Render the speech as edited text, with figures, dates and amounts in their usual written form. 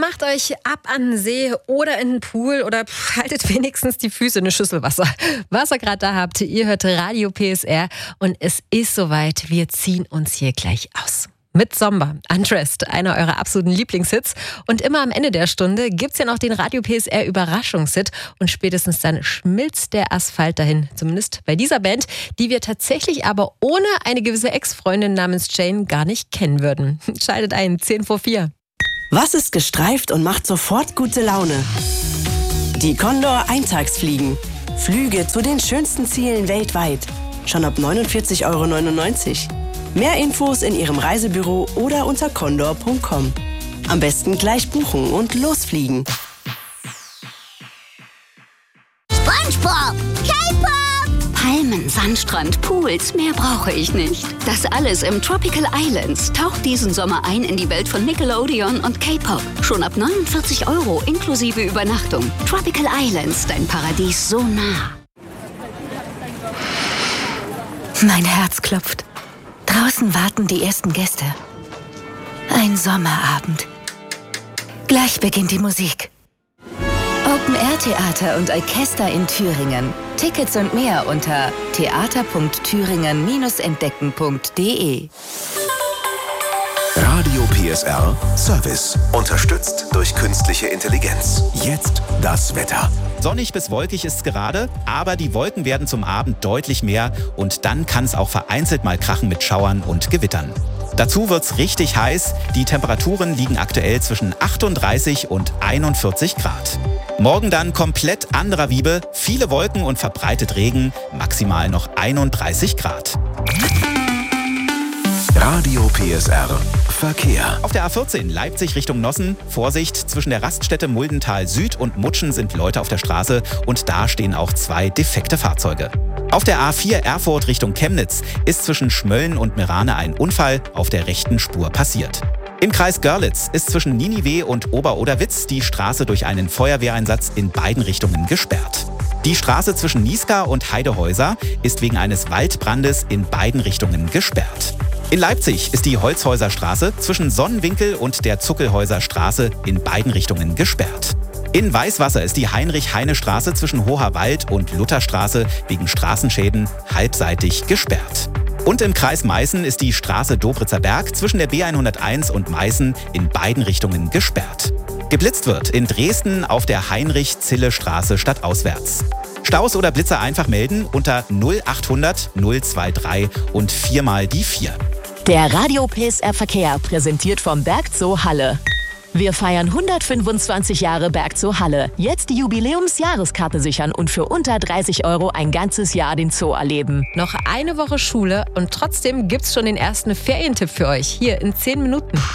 Macht euch ab an den See oder in den Pool oder haltet wenigstens die Füße in eine Schüssel Wasser. Was ihr gerade da habt, ihr hört Radio PSR und es ist soweit, wir ziehen uns hier gleich aus. Mit Zomba, Undressed, einer eurer absoluten Lieblingshits. Und immer am Ende der Stunde gibt's ja noch den Radio PSR Überraschungshit. Und spätestens dann schmilzt der Asphalt dahin. Zumindest bei dieser Band, die wir tatsächlich aber ohne eine gewisse Ex-Freundin namens Jane gar nicht kennen würden. Schaltet ein, 4:10. Was ist gestreift und macht sofort gute Laune? Die Condor Eintagsfliegen. Flüge zu den schönsten Zielen weltweit. Schon ab 49,99 €. Mehr Infos in Ihrem Reisebüro oder unter condor.com. Am besten gleich buchen und losfliegen. SpongeBob! K-Pop! Palmen, Sandstrand, Pools, mehr brauche ich nicht. Das alles im Tropical Islands. Taucht diesen Sommer ein in die Welt von Nickelodeon und K-Pop. Schon ab 49 € inklusive Übernachtung. Tropical Islands, dein Paradies so nah. Mein Herz klopft. Draußen warten die ersten Gäste. Ein Sommerabend. Gleich beginnt die Musik. Open-Air-Theater und Orchester in Thüringen. Tickets und mehr unter theater.thüringen-entdecken.de. Radio PSR Service. Unterstützt durch künstliche Intelligenz. Jetzt das Wetter. Sonnig bis wolkig ist es gerade, aber die Wolken werden zum Abend deutlich mehr und dann kann es auch vereinzelt mal krachen mit Schauern und Gewittern. Dazu wird's richtig heiß. Die Temperaturen liegen aktuell zwischen 38 und 41 Grad. Morgen dann komplett anderer Wiebe, viele Wolken und verbreitet Regen, maximal noch 31 Grad. Radio PSR Verkehr. Auf der A14 Leipzig Richtung Nossen. Vorsicht, zwischen der Raststätte Muldental Süd und Mutschen sind Leute auf der Straße und da stehen auch 2 defekte Fahrzeuge. Auf der A4 Erfurt Richtung Chemnitz ist zwischen Schmölln und Merane ein Unfall auf der rechten Spur passiert. Im Kreis Görlitz ist zwischen Ninive und Ober-Oderwitz die Straße durch einen Feuerwehreinsatz in beiden Richtungen gesperrt. Die Straße zwischen Niesgar und Heidehäuser ist wegen eines Waldbrandes in beiden Richtungen gesperrt. In Leipzig ist die Holzhäuser Straße zwischen Sonnenwinkel und der Zuckelhäuser Straße in beiden Richtungen gesperrt. In Weißwasser ist die Heinrich-Heine-Straße zwischen Hoherwald und Lutherstraße wegen Straßenschäden halbseitig gesperrt. Und im Kreis Meißen ist die Straße Dobritzer Berg zwischen der B101 und Meißen in beiden Richtungen gesperrt. Geblitzt wird in Dresden auf der Heinrich-Zille-Straße stadtauswärts. Staus oder Blitzer einfach melden unter 0800 023 und 4 mal die 4. Der Radio PSR Verkehr präsentiert vom Bergzoo Halle. Wir feiern 125 Jahre Bergzoo Halle. Jetzt die Jubiläumsjahreskarte sichern und für unter 30 € ein ganzes Jahr den Zoo erleben. Noch eine Woche Schule und trotzdem gibt's schon den ersten Ferientipp für euch hier in 10 Minuten.